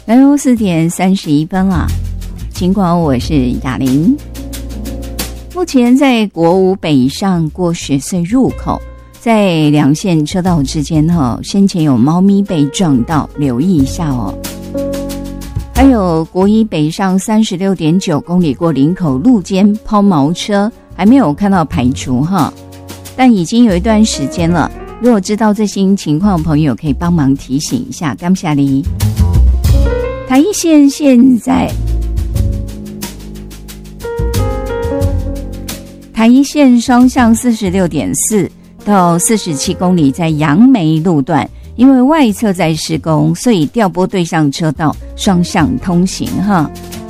来喽，4:31了。尽管我是雅玲，目前在国五北上过10岁入口，在两线车道之间先前有猫咪被撞到，留意一下哦。还有国一北上36.9公里过林口路肩抛锚车，还没有看到排除但已经有一段时间了。如果知道最新情况的朋友，可以帮忙提醒一下。感谢你。台一线现在，台一线双向46.4到47公里，在杨梅路段，因为外侧在施工，所以调拨对向车道双向通行